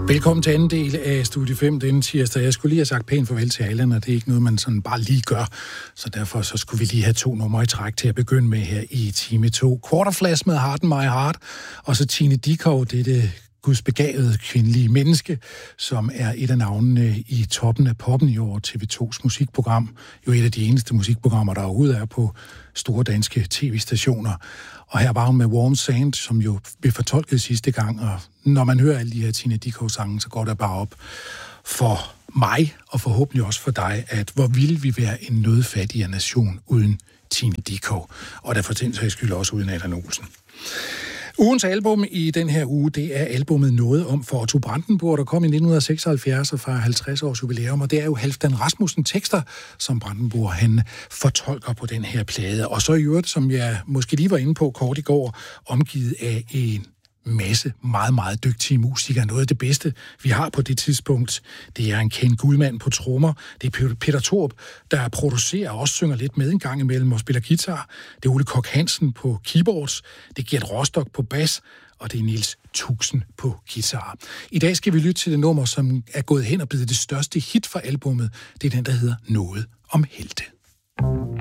Velkommen til anden del af Studie 5 denne tirsdag. Jeg skulle lige have sagt pænt farvel til Allan, og det er ikke noget, man sådan bare lige gør. Så derfor så skulle vi lige have 2 numre i træk til at begynde med her i time 2. Quarterflash med Heart in My Heart, og så Tine Dickow, det gudsbegavede kvindelige menneske, som er et af navnene i toppen af poppen i år, TV2's musikprogram. Jo et af de eneste musikprogrammer, der overhovedet er på store danske tv-stationer. Og her var hun med Warm Sand, som jo blev fortolket sidste gang, og når man hører alle de her Tine Dickow-sange, så går der bare op for mig, og forhåbentlig også for dig, at hvor ville vi være en nødfattigere nation uden Tine Dickow, og der for den sags skyld også uden Allan Olsen. Ugens album i den her uge, det er albumet Noget om for Otto Brandenburg, der kom i 1976 og fra 50 års jubilæum, og det er jo Halfdan Rasmussen tekster, som Brandenburg han fortolker på den her plade. Og så i øvrigt, som jeg måske lige var inde på kort i går, omgivet af en masse meget, meget dygtige musikere. Noget af det bedste, vi har på det tidspunkt, det er en Ken Gudman på trommer. Det er Peter Torp, der producerer og også synger lidt med en gang imellem og spiller guitar. Det er Ole Kock Hansen på keyboards. Det er Gert Rostock på bas. Og det er Niels Tuxen på guitar. I dag skal vi lytte til det nummer, som er gået hen og blevet det største hit for albummet. Det er den, der hedder Noget om Helte.